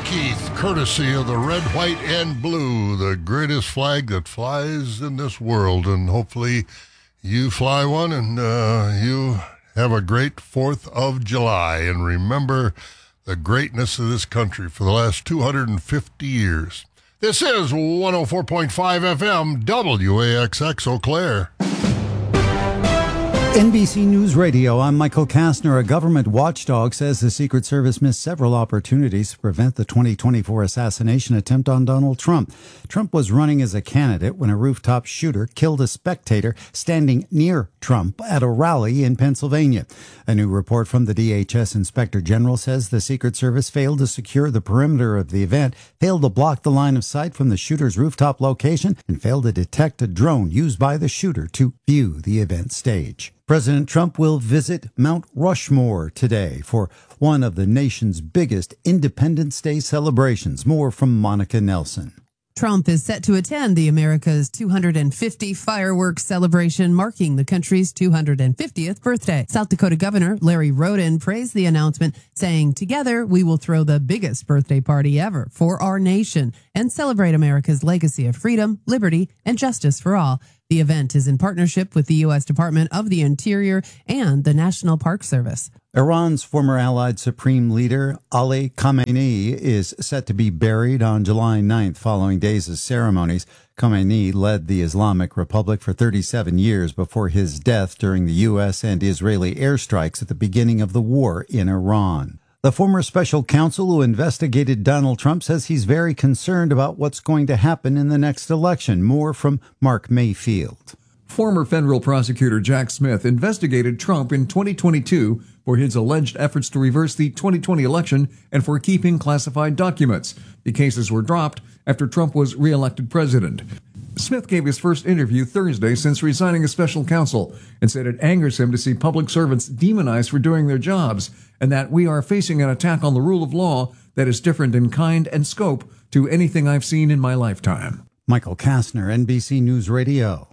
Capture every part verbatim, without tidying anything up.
Keith, courtesy of the red, white, and blue, the greatest flag that flies in this world. And hopefully you fly one and uh, you have a great fourth of July. And remember the greatness of this country for the last two hundred fifty years. This is one oh four point five F M, W A X X Eau Claire. N B C News Radio, I'm Michael Kastner. A government watchdog says the Secret Service missed several opportunities to prevent the twenty twenty-four assassination attempt on Donald Trump. Trump was running as a candidate when a rooftop shooter killed a spectator standing near Trump at a rally in Pennsylvania. A new report from the D H S Inspector General says the Secret Service failed to secure the perimeter of the event, failed to block the line of sight from the shooter's rooftop location, and failed to detect a drone used by the shooter to view the event stage. President Trump will visit Mount Rushmore today for one of the nation's biggest Independence Day celebrations. More from Monica Nelson. Trump is set to attend the America's two hundred fiftieth fireworks celebration, marking the country's two hundred fiftieth birthday. South Dakota Governor Larry Roden praised the announcement, saying, "Together, we will throw the biggest birthday party ever for our nation and celebrate America's legacy of freedom, liberty, and justice for all." The event is in partnership with the U S Department of the Interior and the National Park Service. Iran's former Allied Supreme Leader Ali Khamenei is set to be buried on July ninth following days of ceremonies. Khamenei led the Islamic Republic for thirty-seven years before his death during the U S and Israeli airstrikes at the beginning of the war in Iran. The former special counsel who investigated Donald Trump says he's very concerned about what's going to happen in the next election. More from Mark Mayfield. Former federal prosecutor Jack Smith investigated Trump in twenty twenty-two for his alleged efforts to reverse the twenty twenty election and for keeping classified documents. The cases were dropped after Trump was reelected president. Smith gave his first interview Thursday since resigning as special counsel and said it angers him to see public servants demonized for doing their jobs and that we are facing an attack on the rule of law that is different in kind and scope to anything I've seen in my lifetime. Michael Kastner, N B C News Radio.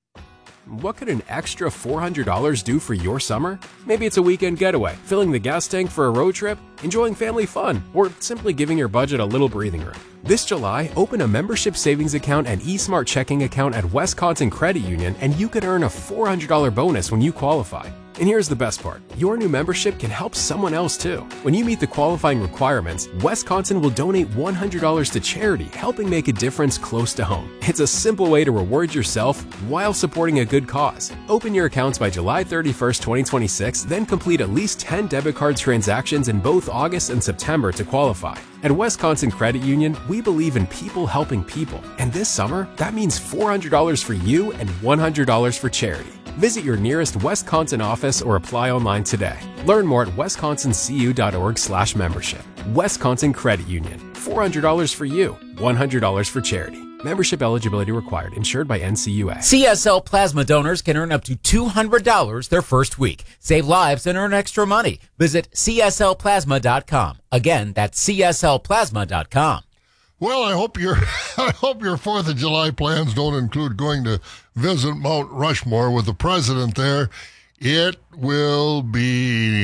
What could an extra four hundred dollars do for your summer? Maybe it's a weekend getaway, filling the gas tank for a road trip, enjoying family fun, or simply giving your budget a little breathing room. This July, open a membership savings account and eSmart checking account at Wisconsin Credit Union, and you could earn a four hundred dollars bonus when you qualify. And here's the best part. Your new membership can help someone else too. When you meet the qualifying requirements, Wisconsin will donate one hundred dollars to charity, helping make a difference close to home. It's a simple way to reward yourself while supporting a good cause. Open your accounts by July thirty-first, twenty twenty-six, then complete at least ten debit card transactions in both August and September to qualify. At Wisconsin Credit Union, we believe in people helping people. And this summer, that means four hundred dollars for you and one hundred dollars for charity. Visit your nearest Wisconsin office or apply online today. Learn more at wisconsin c u dot org slash membership. Wisconsin Credit Union. four hundred dollars for you, one hundred dollars for charity. Membership eligibility required. Insured by N C U A. C S L plasma donors can earn up to two hundred dollars their first week. Save lives and earn extra money. Visit c s l plasma dot com. Again, that's c s l plasma dot com. Well, I hope your I hope your fourth of July plans don't include going to visit Mount Rushmore with the president there. It will be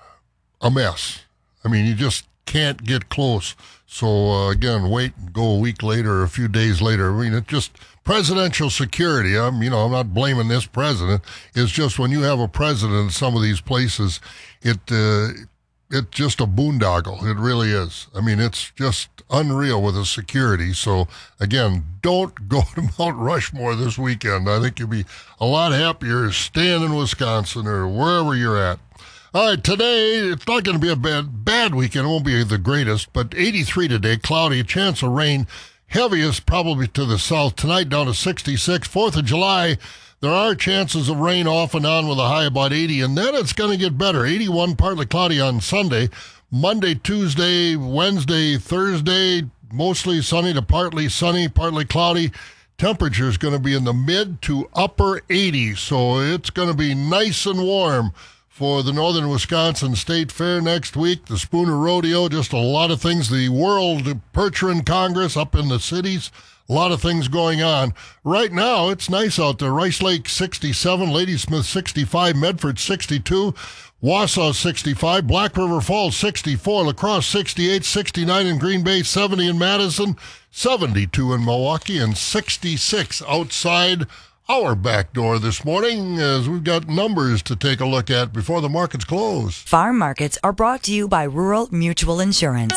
a mess. I mean, you just can't get close. So, uh, again, wait and go a week later or a few days later. I mean, it's just presidential security. I'm, you know, I'm not blaming this president. It's just when you have a president in some of these places, it uh, it's just a boondoggle. It really is. I mean, it's just unreal with the security. So, again, don't go to Mount Rushmore this weekend. I think you'll be a lot happier staying in Wisconsin or wherever you're at. All right, today, it's not going to be a bad, bad weekend. It won't be the greatest, but eighty-three today, cloudy, a chance of rain. Heaviest probably to the south. Tonight down to sixty-six. fourth of July, there are chances of rain off and on with a high about eighty, and then it's going to get better. eighty-one, partly cloudy on Sunday. Monday, Tuesday, Wednesday, Thursday, mostly sunny to partly sunny, partly cloudy. Temperature is going to be in the mid to upper eighties, so it's going to be nice and warm for the Northern Wisconsin State Fair next week, the Spooner Rodeo, just a lot of things, the World Percheron Congress up in the cities, a lot of things going on. Right now, it's nice out there. Rice Lake sixty-seven, Ladysmith sixty-five, Medford sixty-two, Wausau sixty-five, Black River Falls sixty-four, La Crosse sixty-eight, sixty-nine in Green Bay, seventy in Madison, seventy-two in Milwaukee, and sixty-six outside our back door this morning, as we've got numbers to take a look at before the markets close. Farm markets are brought to you by Rural Mutual Insurance.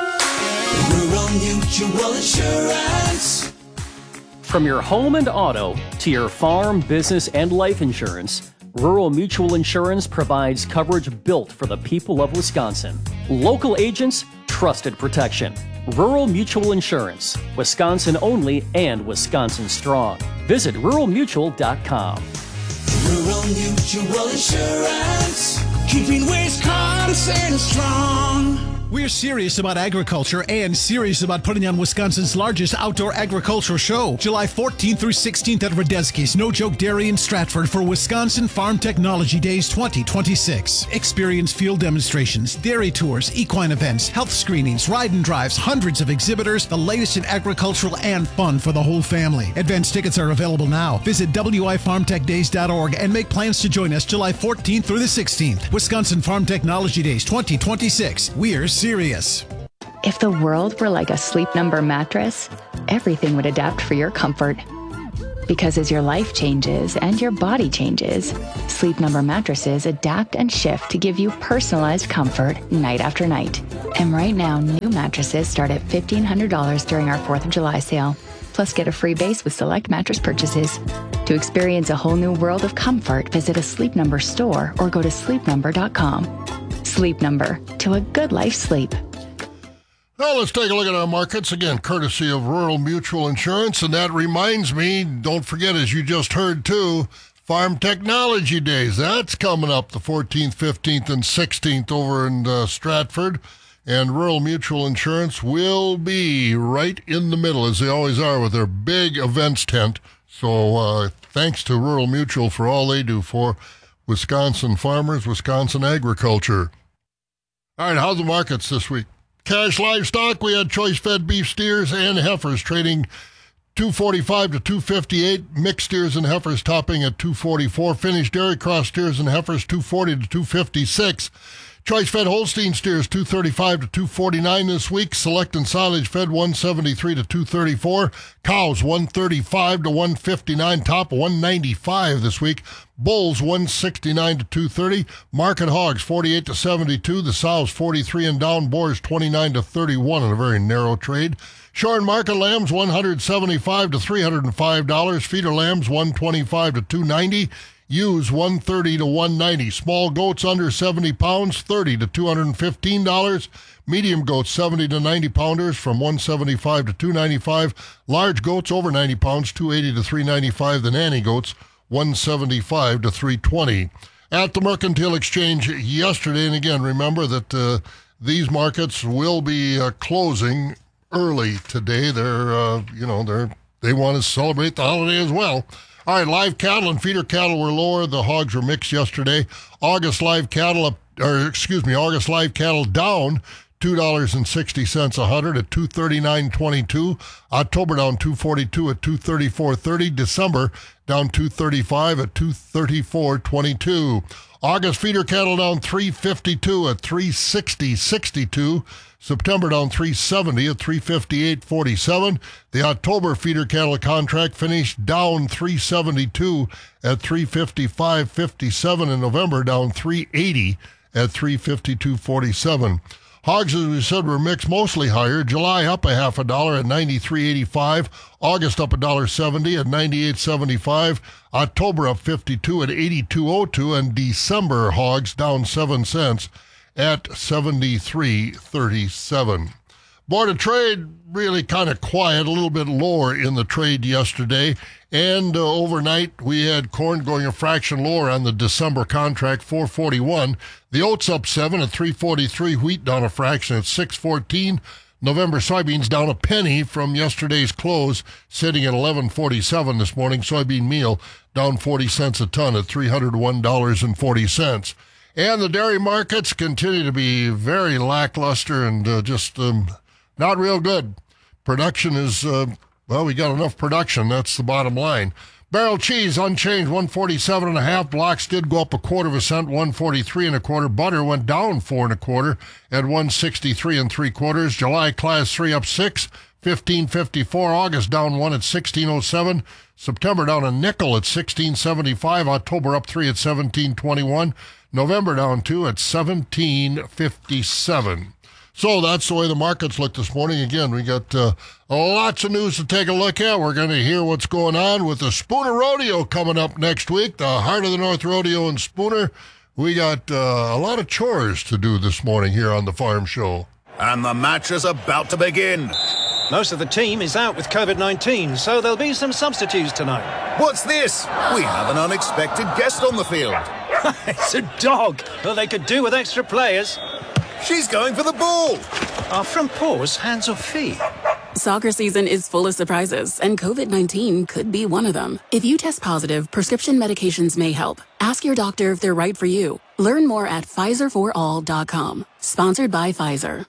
Rural Mutual Insurance. From your home and auto to your farm, business, and life insurance, Rural Mutual Insurance provides coverage built for the people of Wisconsin. Local agents, trusted protection. Rural Mutual Insurance, Wisconsin only and Wisconsin strong. Visit rural mutual dot com. Rural Mutual Insurance, keeping Wisconsin strong. We're serious about agriculture and serious about putting on Wisconsin's largest outdoor agricultural show, July fourteenth through sixteenth at Radetzky's No Joke Dairy in Stratford for Wisconsin Farm Technology Days twenty twenty-six. Experience field demonstrations, dairy tours, equine events, health screenings, ride and drives, hundreds of exhibitors, the latest in agricultural and fun for the whole family. Advance tickets are available now. Visit w i farm tech days dot org and make plans to join us July fourteenth through the sixteenth. Wisconsin Farm Technology Days twenty twenty-six. We're serious. If the world were like a Sleep Number mattress, everything would adapt for your comfort. Because as your life changes and your body changes, Sleep Number mattresses adapt and shift to give you personalized comfort night after night. And right now, new mattresses start at fifteen hundred dollars during our fourth of July sale. Plus, get a free base with select mattress purchases. To experience a whole new world of comfort, visit a Sleep Number store or go to sleep number dot com. Sleep Number, to a good life sleep. Well, let's take a look at our markets, again, courtesy of Rural Mutual Insurance. And that reminds me, don't forget, as you just heard too, Farm Technology Days. That's coming up the fourteenth, fifteenth, and sixteenth over in uh, Stratford. And Rural Mutual Insurance will be right in the middle, as they always are, with their big events tent. So uh, thanks to Rural Mutual for all they do for Wisconsin farmers, Wisconsin agriculture. All right, how's the markets this week? Cash livestock, we had choice-fed beef steers and heifers trading two forty-five to two fifty-eight. Mixed steers and heifers topping at two forty-four. Finished dairy cross steers and heifers two forty to two fifty-six. Choice-fed Holstein steers two thirty-five to two forty-nine this week. Select and silage fed one seventy-three to two thirty-four. Cows one thirty-five to one fifty-nine. Top one ninety-five this week. Bulls one sixty-nine to two thirty. Market hogs forty-eight to seventy-two. The sows forty-three and down. Boars twenty-nine to thirty-one in a very narrow trade. Shorn market lambs one seventy-five to three hundred five dollars. Feeder lambs one twenty-five to two ninety. Ewes one thirty to one ninety. Small goats under seventy pounds, thirty to two hundred fifteen dollars. Medium goats seventy to ninety pounders from one seventy-five to two ninety-five. Large goats over ninety pounds, two eighty to three ninety-five. The nanny goats one seventy-five to three twenty. At the Mercantile Exchange yesterday, and again, remember that uh, these markets will be uh, closing early today. They're, uh, you know, they're they want to celebrate the holiday as well. All right, live cattle and feeder cattle were lower. The hogs were mixed yesterday. August live cattle, up, or excuse me, August live cattle down two dollars and sixty cents a hundred at two thirty-nine twenty-two. October down two forty-two at two thirty-four thirty. December down two thirty-five at two thirty-four twenty-two. August feeder cattle down three fifty-two at three sixty sixty-two. September down three seventy at three fifty-eight forty-seven. The October feeder cattle contract finished down three seventy-two at three fifty-five fifty-seven. In November down three eighty at three fifty-two forty-seven. Hogs, as we said, were mixed, mostly higher. July up a half a dollar at ninety-three eighty-five. August up a dollar seventy at ninety-eight seventy-five. October up fifty-two at eighty-two oh two, and December hogs down seven cents at seventy-three thirty-seven. Board of Trade really kind of quiet, a little bit lower in the trade yesterday. And uh, overnight, we had corn going a fraction lower on the December contract, four forty-one. The oats up seven at three forty-three. Wheat down a fraction at six fourteen. November soybeans down a penny from yesterday's close, sitting at eleven forty-seven this morning. Soybean meal down forty cents a ton at three hundred one dollars and forty cents. And the dairy markets continue to be very lackluster and uh, just um, not real good. Production is, uh, well, we got enough production. That's the bottom line. Barrel cheese unchanged, one forty-seven and a half. Blocks did go up a quarter of a cent, one forty-three and a quarter. Butter went down four and a quarter at one sixty-three and three quarters. July class three up six, fifteen fifty-four. August down one at sixteen oh seven. September down a nickel at sixteen seventy-five. October up three at seventeen twenty-one. November down two at seventeen fifty-seven. So that's the way the markets look this morning. Again, we got uh, lots of news to take a look at. We're going to hear what's going on with the Spooner Rodeo coming up next week, the Heart of the North Rodeo in Spooner. We got uh, a lot of chores to do this morning here on the Farm Show. And the match is about to begin. Most of the team is out with COVID nineteen, so there'll be some substitutes tonight. What's this? We have an unexpected guest on the field. It's a dog. Well, they could do with extra players. She's going for the ball. Are front paws hands or feet? Soccer season is full of surprises, and COVID nineteen could be one of them. If you test positive, prescription medications may help. Ask your doctor if they're right for you. Learn more at Pfizer for all dot com. Sponsored by Pfizer.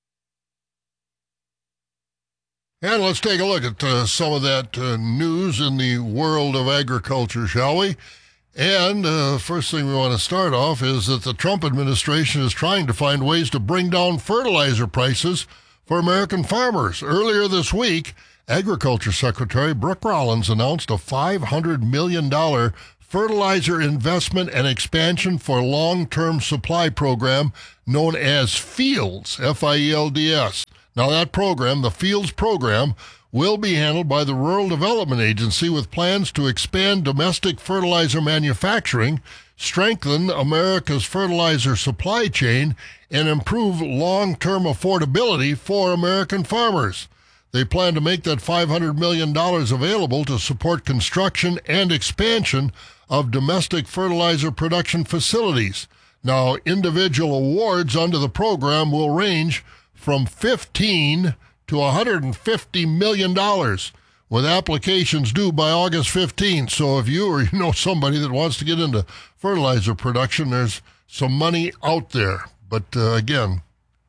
And let's take a look at uh, some of that uh, news in the world of agriculture, shall we? And uh, first thing we want to start off is that the Trump administration is trying to find ways to bring down fertilizer prices for American farmers. Earlier this week, Agriculture Secretary Brooke Rollins announced a five hundred million dollars fertilizer investment and expansion for long-term supply program known as FIELDS, F I E L D S. Now that program, the FIELDS program, will be handled by the Rural Development Agency with plans to expand domestic fertilizer manufacturing, strengthen America's fertilizer supply chain, and improve long-term affordability for American farmers. They plan to make that five hundred million dollars available to support construction and expansion of domestic fertilizer production facilities. Now, individual awards under the program will range from fifteen to one hundred fifty million dollars, with applications due by August fifteenth. So if you or you know somebody that wants to get into fertilizer production, there's some money out there. But uh, again,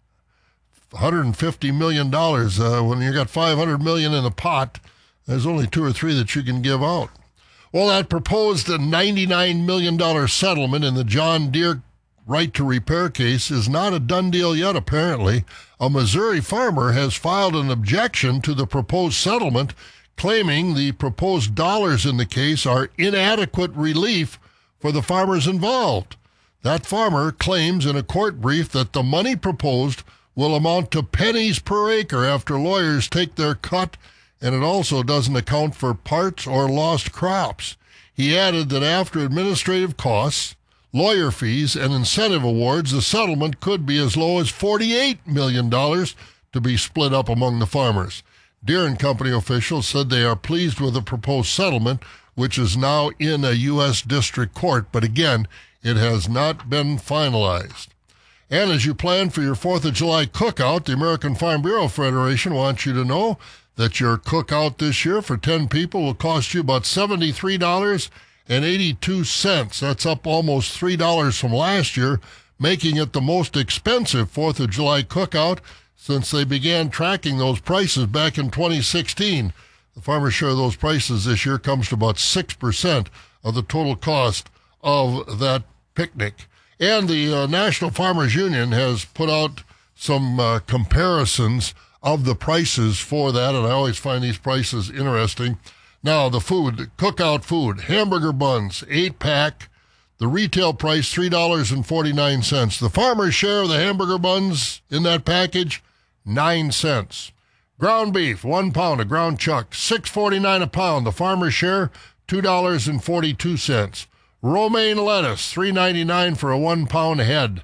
one hundred fifty million dollars, uh, when you got five hundred million dollars in the pot, there's only two or three that you can give out. Well, that proposed ninety-nine million dollars settlement in the John Deere right to repair case is not a done deal yet, apparently. A Missouri farmer has filed an objection to the proposed settlement, claiming the proposed dollars in the case are inadequate relief for the farmers involved. That farmer claims in a court brief that the money proposed will amount to pennies per acre after lawyers take their cut, and it also doesn't account for parts or lost crops. He added that after administrative costs, lawyer fees, and incentive awards, the settlement could be as low as forty-eight million dollars to be split up among the farmers. Deere and Company officials said they are pleased with the proposed settlement, which is now in a U S district court, but again, it has not been finalized. And as you plan for your fourth of July cookout, the American Farm Bureau Federation wants you to know that your cookout this year for ten people will cost you about seventy-three dollars and eighty-two cents. That's up almost three dollars from last year, making it the most expensive fourth of July cookout since they began tracking those prices back in twenty sixteen. The farmer's share of those prices this year comes to about six percent of the total cost of that picnic. And the uh, National Farmers Union has put out some uh, comparisons of the prices for that, and I always find these prices interesting. Now, the food, cookout food, hamburger buns, eight-pack, the retail price, three dollars and forty-nine cents. The farmer's share of the hamburger buns in that package, nine cents. Ground beef, one pound, a ground chuck, six forty-nine a pound. The farmer's share, two dollars and forty-two cents. Romaine lettuce, three ninety-nine for a one-pound head.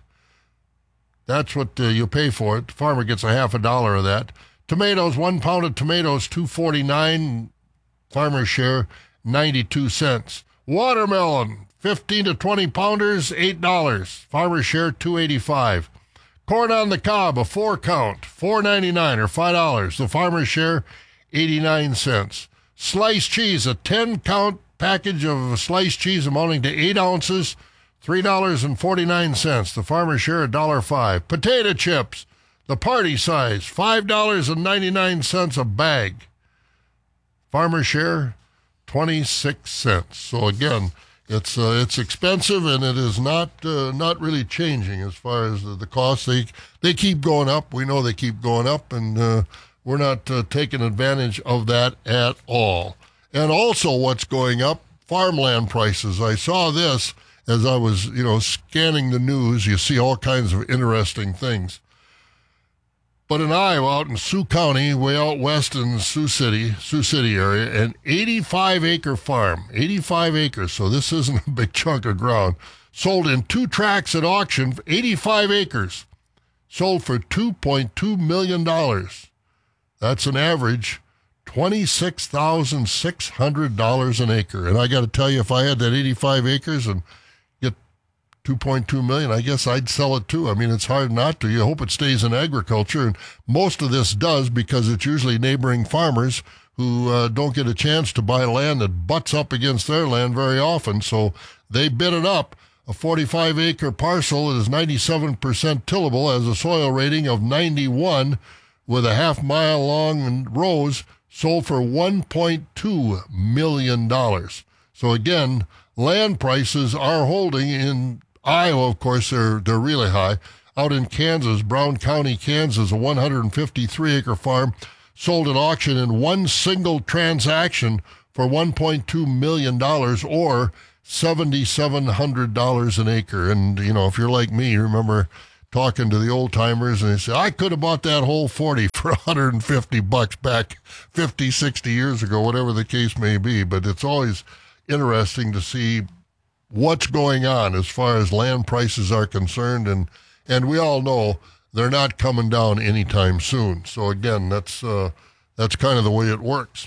That's what uh, you pay for it. The farmer gets a half a dollar of that. Tomatoes, one pound of tomatoes, two forty-nine. Farmer's share, ninety-two cents. Watermelon, fifteen to twenty pounders, eight dollars. Farmer's share, two eighty-five. Corn on the cob, a four count, four ninety-nine or five dollars. The farmer's share, eighty-nine cents. Sliced cheese, a ten count package of sliced cheese amounting to eight ounces, three dollars and forty-nine cents. The farmer's share, one dollar and five cents. Potato chips, the party size, five dollars and ninety-nine cents a bag. Farmer's share, twenty-six cents. So again, it's uh, it's expensive, and it is not uh, not really changing as far as the, the costs. They they keep going up. We know they keep going up, and uh, we're not uh, taking advantage of that at all. And also, what's going up? Farmland prices. I saw this as I was, you know, scanning the news. You see all kinds of interesting things. But in Iowa, out in Sioux County, way out west in Sioux City, Sioux City area, an eighty-five acre farm, eighty-five acres, so this isn't a big chunk of ground, sold in two tracts at auction, eighty-five acres, sold for two point two million dollars. That's an average twenty-six thousand six hundred dollars an acre. And I got to tell you, if I had that eighty-five acres and two point two million dollars, I guess I'd sell it too. I mean, it's hard not to. You hope it stays in agriculture, and most of this does because it's usually neighboring farmers who uh, don't get a chance to buy land that butts up against their land very often, so they bid it up. A forty-five acre parcel that is ninety-seven percent tillable, has a soil rating of ninety-one with a half mile long rows, sold for one point two million dollars. So again, land prices are holding. In Iowa, of course, they're they're really high. Out in Kansas, Brown County, Kansas, a one hundred fifty-three acre farm sold at auction in one single transaction for one point two million dollars, or seven thousand seven hundred dollars an acre. And, you know, if you're like me, you remember talking to the old timers and they say, I could have bought that whole forty for one hundred fifty bucks back fifty, sixty years ago, whatever the case may be. But it's always interesting to see what's going on as far as land prices are concerned, and and we all know they're not coming down anytime soon. So again, that's uh, that's kind of the way it works.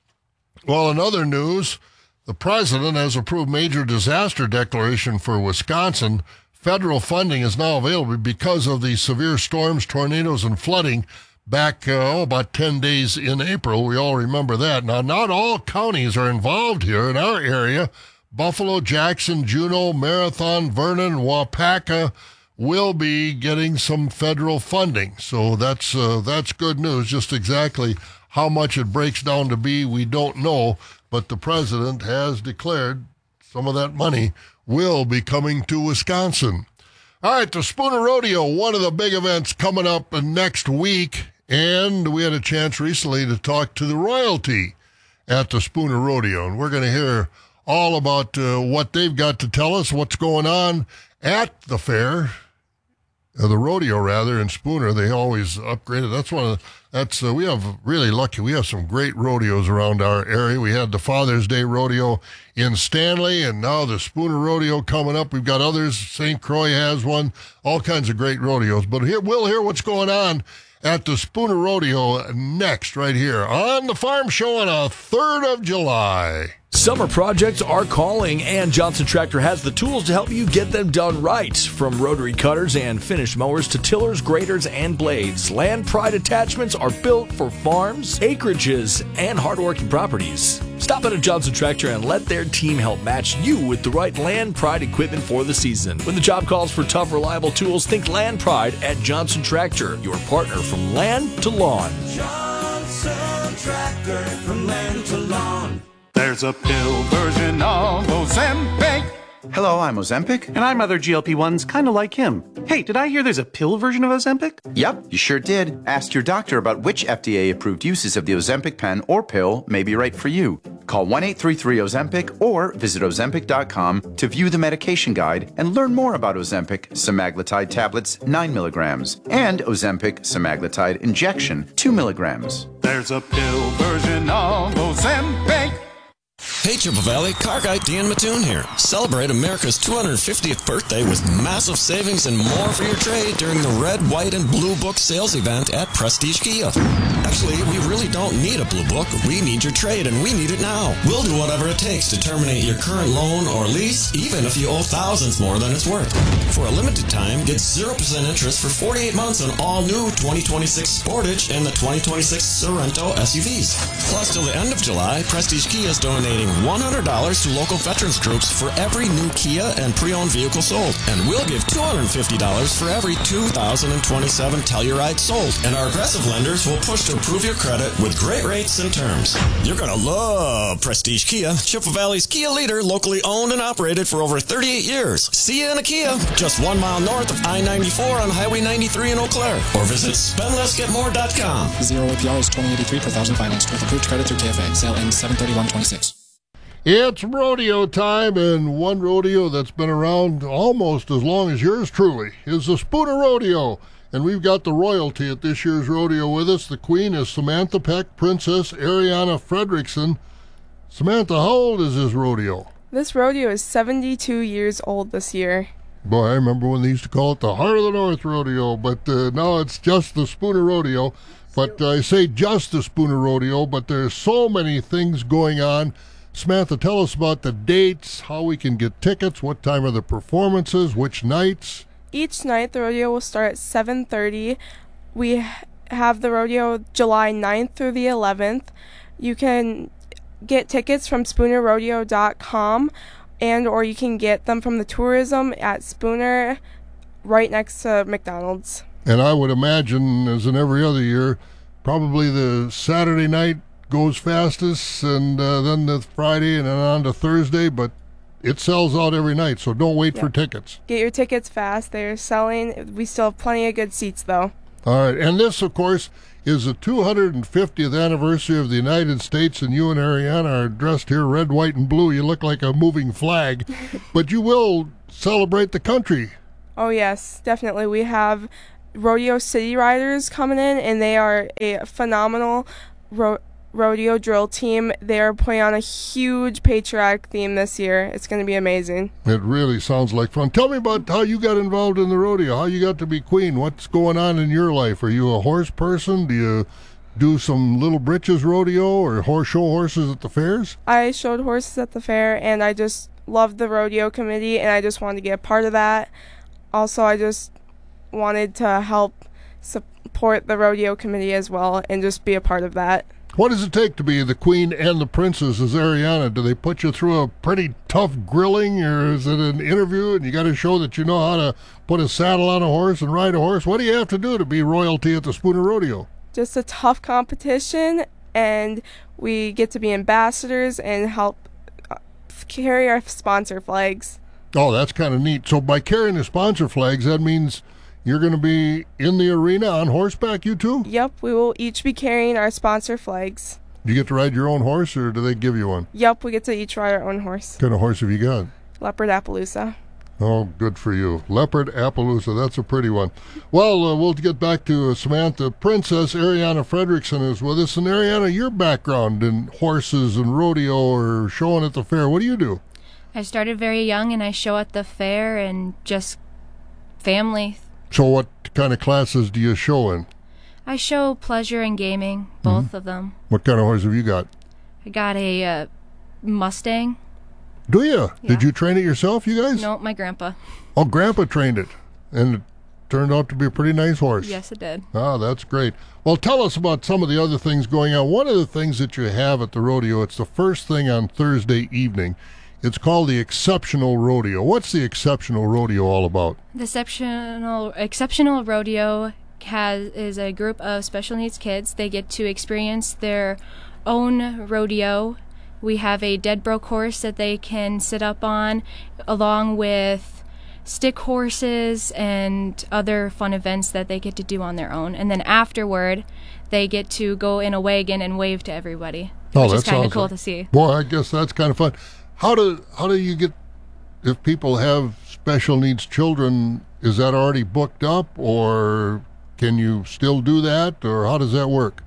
Well, in other news, the president has approved major disaster declaration for Wisconsin. Federal funding is now available because of the severe storms, tornadoes, and flooding back uh, oh, about ten days in April. We all remember that. Now, not all counties are involved here in our area. Buffalo, Jackson, Juneau, Marathon, Vernon, Waupaca will be getting some federal funding. So that's uh, that's good news. Just exactly how much it breaks down to be, we don't know. But the president has declared some of that money will be coming to Wisconsin. All right, the Spooner Rodeo, one of the big events coming up next week. And we had a chance recently to talk to the royalty at the Spooner Rodeo. And we're going to hear all about uh, what they've got to tell us, what's going on at the fair, uh, the rodeo rather, in Spooner. They always upgraded. That's one of the, that's, uh, we have really lucky. We have some great rodeos around our area. We had the Father's Day Rodeo in Stanley, and now the Spooner Rodeo coming up. We've got others. Saint Croix has one, all kinds of great rodeos. But here, we'll hear what's going on at the Spooner Rodeo next, right here on the Farm Show on a third of July. Summer projects are calling, and Johnson Tractor has the tools to help you get them done right. From rotary cutters and finish mowers to tillers, graders, and blades, Land Pride attachments are built for farms, acreages, and hardworking properties. Stop at a Johnson Tractor and let their team help match you with the right Land Pride equipment for the season. When the job calls for tough, reliable tools, think Land Pride at Johnson Tractor, your partner from land to lawn. Johnson Tractor, from land to lawn. There's a pill version of Ozempic. Hello, I'm Ozempic. And I'm other G L P ones kind of like him. Hey, did I hear there's a pill version of Ozempic? Yep, you sure did. Ask your doctor about which F D A-approved uses of the Ozempic pen or pill may be right for you. Call one eight three three Ozempic or visit Ozempic dot com to view the medication guide and learn more about Ozempic semaglutide tablets nine milligrams and Ozempic semaglutide injection two milligrams. There's a pill version of Ozempic. Hey, Triple Valley, car guy Dan Mattoon here. Celebrate America's two hundred fiftieth birthday with massive savings and more for your trade during the Red, White, and Blue Book sales event at Prestige Kia. Actually, we really don't need a Blue Book. We need your trade, and we need it now. We'll do whatever it takes to terminate your current loan or lease, even if you owe thousands more than it's worth. For a limited time, get zero percent interest for forty-eight months on all new twenty twenty-six Sportage and the twenty twenty-six Sorento S U Vs. Plus, till the end of July, Prestige Kia is donating one hundred dollars to local veterans groups for every new Kia and pre-owned vehicle sold. And we'll give two hundred fifty dollars for every two thousand twenty-seven Telluride sold. And our aggressive lenders will push to improve your credit with great rates and terms. You're going to love Prestige Kia, Chippewa Valley's Kia leader, locally owned and operated for over thirty-eight years. See you in a Kia, just one mile north of I ninety-four on Highway ninety-three in Eau Claire. Or visit spend less get more dot com. Zero A P R is twenty eighty-three per thousand financed with approved credit through K F A. Sale ends seven thirty-one twenty-six. It's rodeo time, and one rodeo that's been around almost as long as yours truly is the Spooner Rodeo. And we've got the royalty at this year's rodeo with us. The queen is Samantha Peck, Princess Ariana Fredrickson. Samantha, how old is this rodeo? This rodeo is seventy-two years old this year. Boy, I remember when they used to call it the Heart of the North Rodeo, but uh, now it's just the Spooner Rodeo. But uh, I say just the Spooner Rodeo, but there's so many things going on. Samantha, tell us about the dates, how we can get tickets, what time are the performances, which nights? Each night, the rodeo will start at seven thirty. We have the rodeo July ninth through the eleventh. You can get tickets from spooner rodeo dot com, and or you can get them from the tourism at Spooner right next to McDonald's. And I would imagine, as in every other year, probably the Saturday night goes fastest, and uh, then the Friday, and then on to Thursday, but it sells out every night, so don't wait Yep. for tickets. Get your tickets fast. They're selling. We still have plenty of good seats, though. All right, and this, of course, is the two hundred fiftieth anniversary of the United States, and you and Ariana are dressed here red, white, and blue. You look like a moving flag, but you will celebrate the country. Oh, yes, definitely. We have Rodeo City Riders coming in, and they are a phenomenal ro- rodeo drill team. They are putting on a huge patriotic theme this year. It's going to be amazing. It really sounds like fun. Tell me about how you got involved in the rodeo, how you got to be queen. What's going on in your life? Are you a horse person? Do you do some Little Britches rodeo or horse show horses at the fairs? I showed horses at the fair, and I just loved the rodeo committee, and I just wanted to get a part of that. Also, I just wanted to help support the rodeo committee as well and just be a part of that. What does it take to be the queen and the princess as Ariana? Do they put you through a pretty tough grilling, or is it an interview and you got to show that you know how to put a saddle on a horse and ride a horse? What do you have to do to be royalty at the Spooner Rodeo? Just a tough competition, and we get to be ambassadors and help carry our sponsor flags. Oh, that's kind of neat. So by carrying the sponsor flags, that means you're going to be in the arena on horseback, you two? Yep, we will each be carrying our sponsor flags. Do you get to ride your own horse, or do they give you one? Yep, we get to each ride our own horse. What kind of horse have you got? Leopard Appaloosa. Oh, good for you. Leopard Appaloosa, that's a pretty one. Well, uh, we'll get back to uh, Samantha. Princess Ariana Fredrickson is with us. And Ariana, your background in horses and rodeo or showing at the fair, what do you do? I started very young, and I show at the fair and just family. So what kind of classes do you show in? I show pleasure and gaming, both mm-hmm. of them. What kind of horse have you got? I got a uh, Mustang. Do you? Yeah. Did you train it yourself, you guys? No, my grandpa. Oh, Grandpa trained it, and it turned out to be a pretty nice horse. Yes, it did. Ah, that's great. Well, tell us about some of the other things going on. One of the things that you have at the rodeo, it's the first thing on Thursday evening. It's called the Exceptional Rodeo. What's the Exceptional Rodeo all about? The Exceptional Exceptional Rodeo has is a group of special needs kids. They get to experience their own rodeo. We have a dead broke horse that they can sit up on, along with stick horses and other fun events that they get to do on their own. And then afterward, they get to go in a wagon and wave to everybody, oh, which is kind of cool like, to see. Boy, I guess that's kind of fun. How do how do you get, if people have special needs children, is that already booked up, or can you still do that, or how does that work?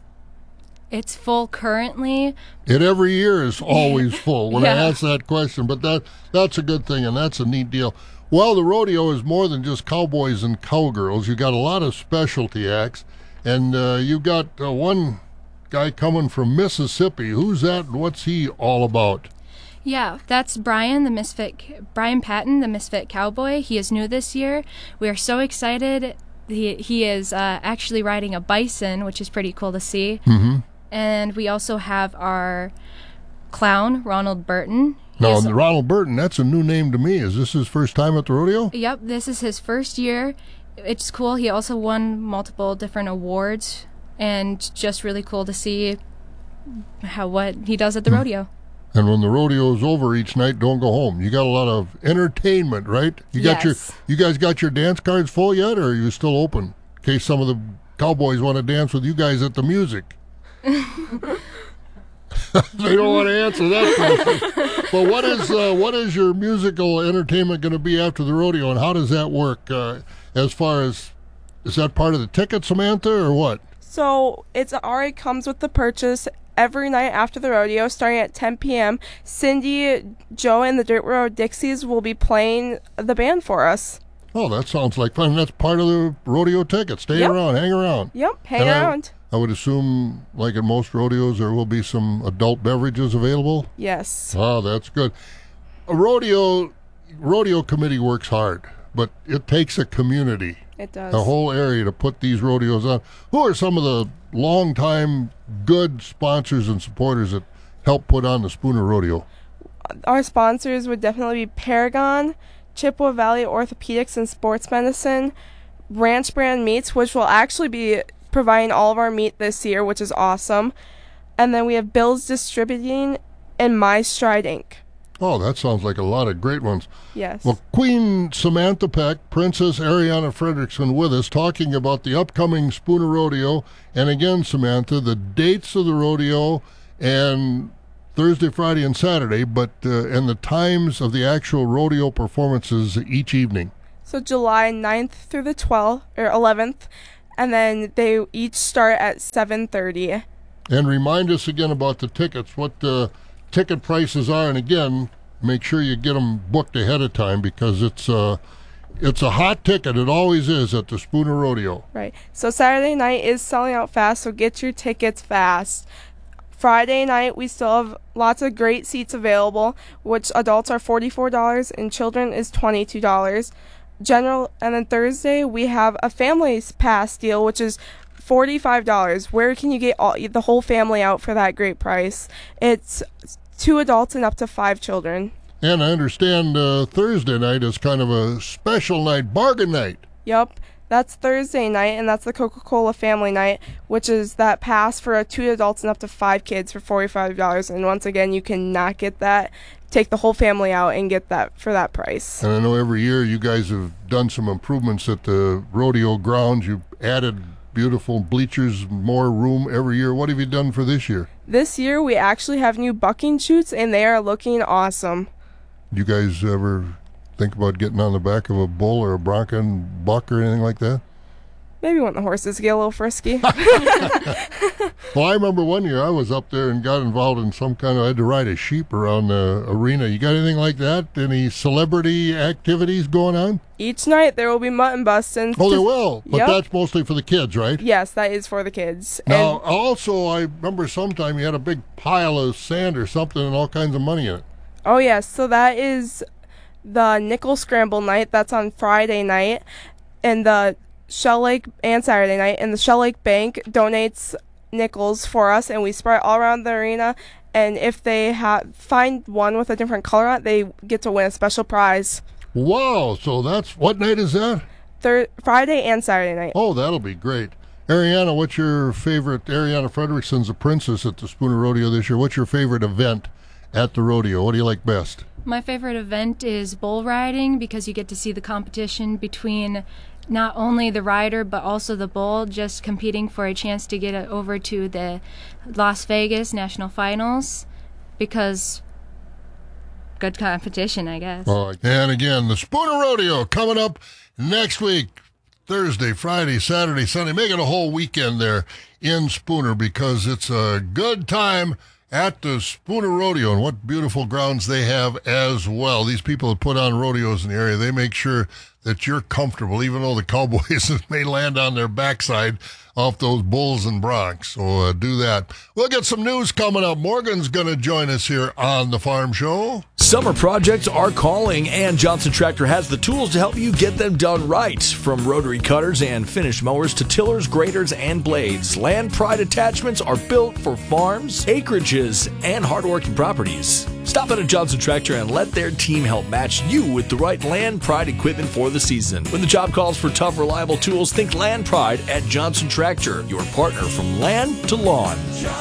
It's full currently. It every year is always full when Yeah. I ask that question, but that that's a good thing, and that's a neat deal. Well, the rodeo is more than just cowboys and cowgirls. You got a lot of specialty acts, and uh, you got uh, one guy coming from Mississippi. Who's that, and what's he all about? Yeah, that's Brian, the Misfit, Brian Patton, the Misfit Cowboy. He is new this year. We are so excited. He, he is uh, actually riding a bison, which is pretty cool to see. Mm-hmm. And we also have our clown, Ronald Burton. Now, He's- Ronald Burton, that's a new name to me. Is this his first time at the rodeo? Yep, this is his first year. It's cool. He also won multiple different awards, and just really cool to see how what he does at the rodeo. And when the rodeo's over each night, don't go home. You got a lot of entertainment, right? You got Yes. your you guys got your dance cards full yet, or are you still open in case some of the cowboys want to dance with you guys at the music? They don't want to answer that question. But what is uh, what is your musical entertainment going to be after the rodeo, and how does that work? Uh, as far as is that part of the ticket, Samantha, or what? So it's already comes with the purchase. Every night after the rodeo, starting at ten p.m., Cindy, Joe, and the Dirt Road Dixies will be playing the band for us. Oh, that sounds like fun. That's part of the rodeo ticket. Stay Yep. around, hang around. Yep, hang And I- around. I would assume, like at most rodeos, there will be some adult beverages available. Yes. Oh, that's good. A rodeo rodeo committee works hard, but it takes a community, It does. a whole area to put these rodeos on. Who are some of the longtime good sponsors and supporters that help put on the Spooner Rodeo? Our sponsors would definitely be Paragon, Chippewa Valley Orthopedics and Sports Medicine, Ranch Brand Meats, which will actually be providing all of our meat this year, which is awesome. And then we have Bill's Distributing and My Stride Incorporated. Oh, that sounds like a lot of great ones. Yes. Well, Queen Samantha Peck, Princess Ariana Frederickson with us, talking about the upcoming Spooner Rodeo. And again, Samantha, the dates of the rodeo and Thursday, Friday, and Saturday, but uh, and the times of the actual rodeo performances each evening. So July ninth through the twelfth, or eleventh, and then they each start at seven thirty. And remind us again about the tickets, what the ticket prices are, and again, make sure you get them booked ahead of time because it's uh, it's a hot ticket. It always is at the Spooner Rodeo. Right. So Saturday night is selling out fast, so get your tickets fast. Friday night, we still have lots of great seats available, which adults are forty-four dollars and children is twenty-two dollars. General, and then Thursday, we have a family's pass deal, which is forty-five dollars. Where can you get all, the whole family out for that great price? It's two adults and up to five children. And I understand uh, Thursday night is kind of a special night, bargain night. Yep, that's Thursday night, and that's the Coca-Cola family night, which is that pass for two adults and up to five kids for forty-five dollars. And once again, you cannot get that. Take the whole family out and get that for that price. And I know every year you guys have done some improvements at the rodeo grounds. You've added beautiful bleachers, more room every year. What have you done for this year? This year, we actually have new bucking chutes, and they are looking awesome. You guys ever think about getting on the back of a bull or a bronco and buck or anything like that? Maybe when the horses get a little frisky. Well, I remember one year I was up there and got involved in some kind of, I had to ride a sheep around the arena. You got anything like that? Any celebrity activities going on? Each night, there will be mutton busting. Oh, there will. But Yep. that's mostly for the kids, right? Yes, that is for the kids. Now, And also, I remember sometime you had a big pile of sand or something and all kinds of money in it. oh yes, so that is the nickel scramble night. That's on Friday night, and the Shell Lake and Saturday night. And the Shell Lake Bank donates nickels for us, and we spread it all around the arena. And if they ha- find one with a different color on it, they get to win a special prize. Wow, so that's, what night is that? Thir- Friday and Saturday night. Oh, that'll be great. Ariana, what's your favorite, Ariana Frederickson's a princess at the Spooner Rodeo this year. What's your favorite event at the rodeo? What do you like best? My favorite event is bull riding because you get to see the competition between not only the rider but also the bull, just competing for a chance to get it over to the Las Vegas National Finals, because good competition, I guess. All right. And again, the Spooner Rodeo coming up next week. Thursday, Friday, Saturday, Sunday. Make it a whole weekend there in Spooner because it's a good time at the Spooner Rodeo, and what beautiful grounds they have as well. These people that put on rodeos in the area, they make sure that you're comfortable, even though the cowboys may land on their backside off those bulls and broncs. So uh, do that. We'll get some news coming up. Morgan's going to join us here on The Farm Show. Summer projects are calling, and Johnson Tractor has the tools to help you get them done right. From rotary cutters and finish mowers to tillers, graders, and blades, Land Pride attachments are built for farms, acreages, and hardworking properties. Stop in at Johnson Tractor and let their team help match you with the right Land Pride equipment for the season. When the job calls for tough, reliable tools, think Land Pride at Johnson Tractor, your partner from land to lawn.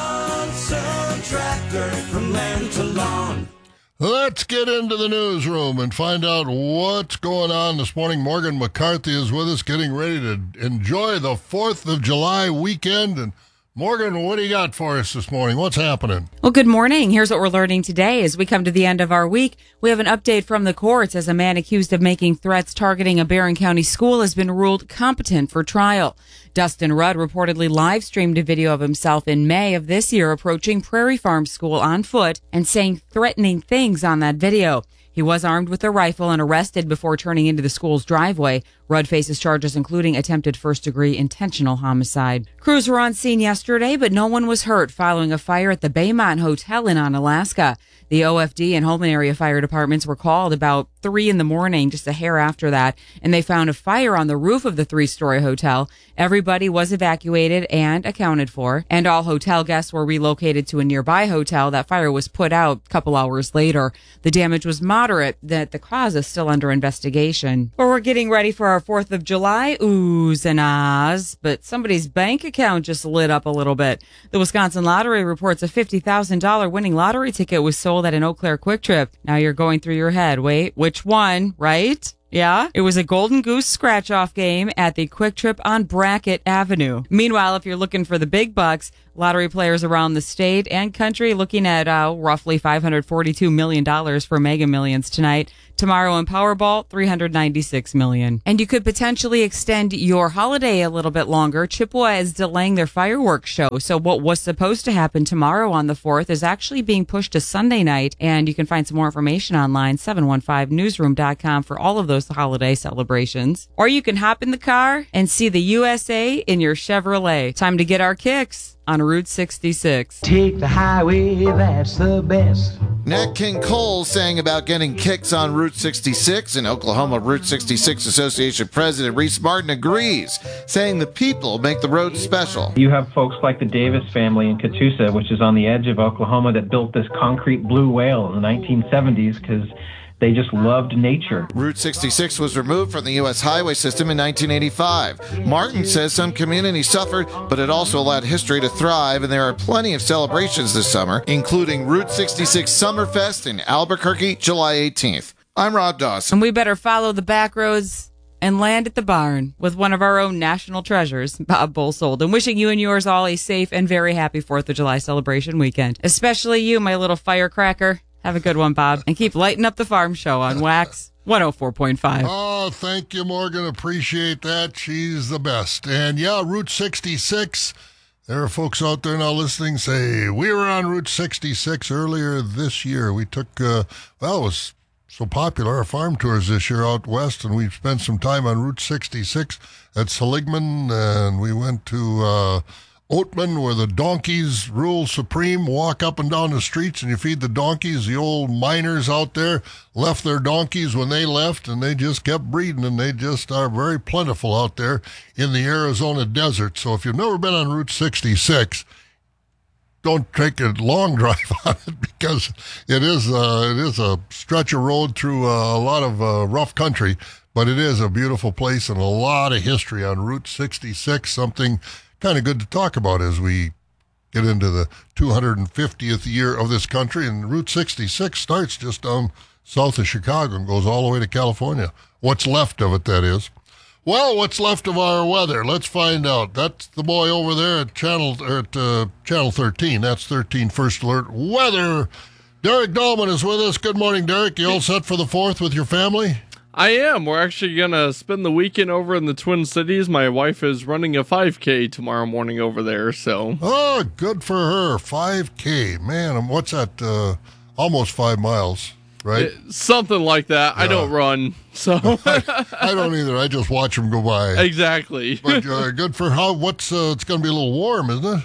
Johnson Tractor, from land to lawn. Let's get into the newsroom and find out what's going on this morning. Morgan McCarthy is with us, getting ready to enjoy the fourth of July weekend. And Morgan, what do you got for us this morning? What's happening? Well, good morning. Here's what we're learning today. As we come to the end of our week, we have an update from the courts as a man accused of making threats targeting a Barron County school has been ruled competent for trial. Dustin Rudd reportedly live-streamed a video of himself in May of this year approaching Prairie Farm School on foot and saying threatening things on that video. He was armed with a rifle and arrested before turning into the school's driveway. Rudd faces charges including attempted first-degree intentional homicide. Crews were on scene yesterday, but no one was hurt following a fire at the Baymont Hotel in Onalaska. The O F D and Holman area fire departments were called about three in the morning, just a hair after that, and they found a fire on the roof of the three-story hotel. Everybody was evacuated and accounted for, and all hotel guests were relocated to a nearby hotel. That fire was put out a couple hours later. The damage was moderate. That the cause is still under investigation. But we're getting ready for our fourth of July oohs and ahs, but somebody's bank account just lit up a little bit. The Wisconsin Lottery reports a fifty thousand dollars winning lottery ticket was sold at an Eau Claire Quick Trip. Now you're going through your head. Wait, which one, right? Yeah, it was a Golden Goose scratch-off game at the Quick Trip on Brackett Avenue. Meanwhile, if you're looking for the big bucks, lottery players around the state and country looking at uh, roughly five hundred forty-two million dollars for Mega Millions tonight. Tomorrow in Powerball, three hundred ninety-six million dollars. And you could potentially extend your holiday a little bit longer. Chippewa is delaying their fireworks show. So what was supposed to happen tomorrow on the fourth is actually being pushed to Sunday night. And you can find some more information online, seven one five newsroom dot com for all of those holiday celebrations. Or you can hop in the car and see the U S A in your Chevrolet. Time to get our kicks on Route sixty-six. Take the highway, that's the best. Nat King Cole sang about getting kicks on Route sixty-six. In Oklahoma, Route sixty-six Association President Reese Martin agrees, saying the people make the road special. You have folks like the Davis family in Catoosa, which is on the edge of Oklahoma, that built this concrete blue whale in the nineteen seventies because they just loved nature. Route sixty-six was removed from the U S highway system in nineteen eighty-five. Martin says some communities suffered, but it also allowed history to thrive, and there are plenty of celebrations this summer, including Route sixty-six Summerfest in Albuquerque, July eighteenth. I'm Rob Dawson. And we better follow the back roads and land at the barn with one of our own national treasures, Bob Bolsold. And wishing you and yours all a safe and very happy fourth of July celebration weekend. Especially you, my little firecracker. Have a good one, Bob. And keep lighting up the farm show on Wax one oh four point five. Oh, thank you, Morgan. Appreciate that. She's the best. And yeah, Route sixty-six. There are folks out there now listening say, we were on Route sixty-six earlier this year. We took, uh, well, it was so popular, our farm tours this year out west, and we spent some time on Route sixty-six at Seligman, and we went to uh, Oatman, where the donkeys rule supreme, walk up and down the streets and you feed the donkeys. The old miners out there left their donkeys when they left, and they just kept breeding, and they just are very plentiful out there in the Arizona desert. So if you've never been on Route sixty-six, don't take a long drive on it, because it is, uh, it is a stretch of road through uh, a lot of uh, rough country, but it is a beautiful place and a lot of history on Route sixty-six, something kind of good to talk about as we get into the two hundred fiftieth year of this country. And Route sixty-six starts just down south of Chicago and goes all the way to California. What's left of it, that is. Well, what's left of our weather? Let's find out. That's the boy over there at Channel or at uh, Channel thirteen. That's thirteen First Alert Weather. Derek Dahlman is with us. Good morning, Derek. You all set for the fourth with your family? I am. We're actually going to spend the weekend over in the Twin Cities. My wife is running a five K tomorrow morning over there, so. Oh, good for her. five K. Man, what's that? Uh, almost five miles, right? It, something like that. Yeah. I don't run, so. I, I don't either. I just watch them go by. Exactly. But uh, good for how, what's, uh, it's going to be a little warm, isn't it?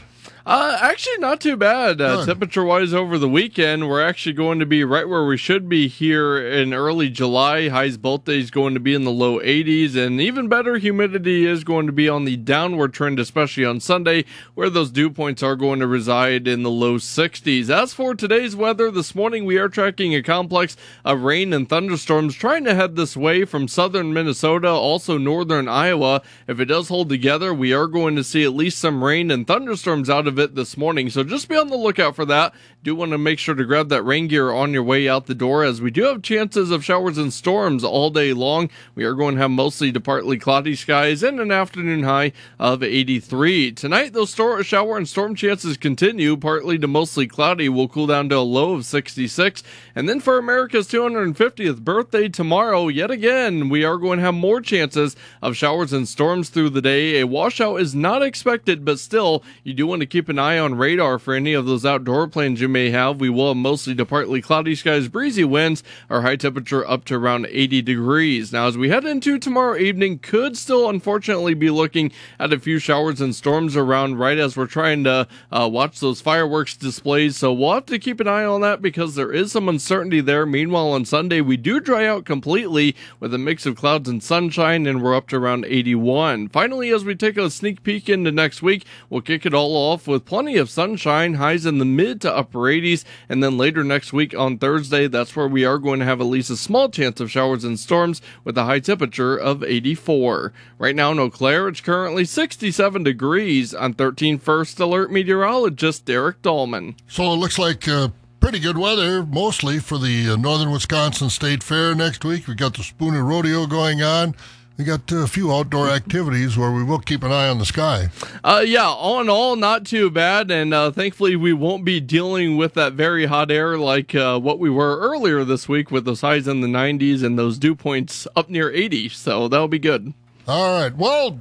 Uh, actually, not too bad. Uh, temperature-wise over the weekend, we're actually going to be right where we should be here in early July. Highs both days going to be in the low eighties, and even better, humidity is going to be on the downward trend, especially on Sunday, where those dew points are going to reside in the low sixties. As for today's weather, this morning we are tracking a complex of rain and thunderstorms trying to head this way from southern Minnesota, also northern Iowa. If it does hold together, we are going to see at least some rain and thunderstorms out of it this morning, so just be on the lookout for that. Do want to make sure to grab that rain gear on your way out the door, as we do have chances of showers and storms all day long. We are going to have mostly to partly cloudy skies and an afternoon high of eighty-three. Tonight, those store- shower and storm chances continue, partly to mostly cloudy. We'll cool down to a low of sixty-six. And then for America's two hundred fiftieth birthday tomorrow, yet again, we are going to have more chances of showers and storms through the day. A washout is not expected, but still, you do want to keep an eye on radar for any of those outdoor plans you may have. We will have mostly to partly cloudy skies, breezy winds, our high temperature up to around eighty degrees. Now, as we head into tomorrow evening, could still unfortunately be looking at a few showers and storms around right as we're trying to uh, watch those fireworks displays. So we'll have to keep an eye on that because there is some uncertainty there. Meanwhile, on Sunday, we do dry out completely with a mix of clouds and sunshine, and we're up to around eighty-one. Finally, as we take a sneak peek into next week, we'll kick it all off with plenty of sunshine, highs in the mid to upper eighties, and then later next week on Thursday, that's where we are going to have at least a small chance of showers and storms with a high temperature of eighty-four. Right now in Eau Claire, it's currently sixty-seven degrees. On thirteen First Alert meteorologist Derek Dahlman. So it looks like uh, pretty good weather, mostly for the uh, Northern Wisconsin State Fair next week. We got the Spooner Rodeo going on. We got uh, a few outdoor activities where we will keep an eye on the sky. Uh, yeah, all in all, not too bad, and uh, thankfully we won't be dealing with that very hot air like uh, what we were earlier this week with those highs in the nineties and those dew points up near eighty, so that'll be good. All right, well,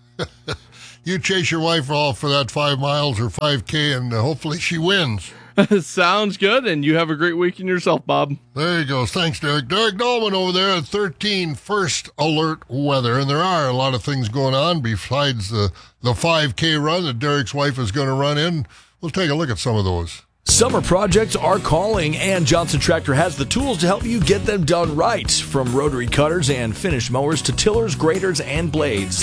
you chase your wife off for that five miles or five K, and uh, hopefully she wins. Sounds good, and you have a great weekend yourself, Bob. There you go. Thanks, Derek. Derek Dahlman over there at thirteen First Alert Weather. And there are a lot of things going on besides the, the five K run that Derek's wife is going to run in. We'll take a look at some of those. Summer projects are calling, and Johnson Tractor has the tools to help you get them done right. From rotary cutters and finished mowers to tillers, graders, and blades,